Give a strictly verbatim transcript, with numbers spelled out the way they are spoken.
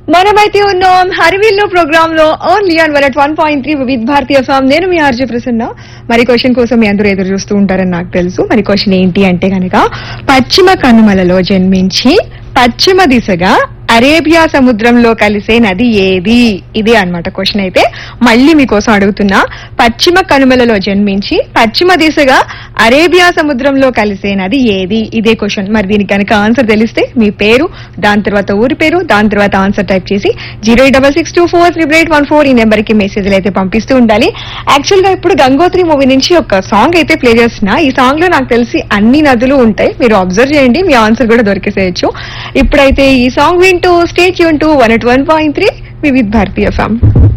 మనమైతే ఉన్నాం హరివిల్లు ప్రోగ్రామ్ లో only on one one point three వివిధ భారతీయ ఫామ్. నేను మీ ఆర్జే ప్రసన్న. మరి క్వశ్చన్ కోసం మీ అందరూ ఎదురు చూస్తూ ఉంటారని నాకు తెలుసు. మరి క్వశ్చన్ ఏంటి అంటే కనుక, పశ్చిమ కనుమలలో జన్మించి పశ్చిమ దిశగా అరేబియా సముద్రంలో కలిసే నది ఏది? ఇదే అన్నమాట క్వశ్చన్. అయితే మళ్ళీ మీకోసం అడుగుతున్నా, పశ్చిమ కనుమలలో జన్మించి పశ్చిమ దిశగా అరేబియా సముద్రంలో కలిసే నది ఏది? ఇదే క్వశ్చన్. మరి దీనికి కనుక ఆన్సర్ తెలిస్తే మీ పేరు, దాని తర్వాత ఊరి పేరు, దాని తర్వాత ఆన్సర్ టైప్ చేసి zero eight double six two four triple eight one four ఈ నెంబర్ కి మెసేజ్లు అయితే పంపిస్తూ ఉండాలి. యాక్చువల్ గా ఇప్పుడు గంగోత్రి మూవీ నుంచి ఒక సాంగ్ అయితే ప్లే చేస్తున్నా. ఈ సాంగ్ లో నాకు తెలిసి అన్ని నదులు ఉంటాయి, మీరు అబ్జర్వ్ చేయండి, మీ ఆన్సర్ కూడా దొరికేసేయచ్చు. ఇప్పుడైతే ఈ సాంగ్ వింటూ stay tune to one at one point three వివిధ భారతీయ ఫామ్.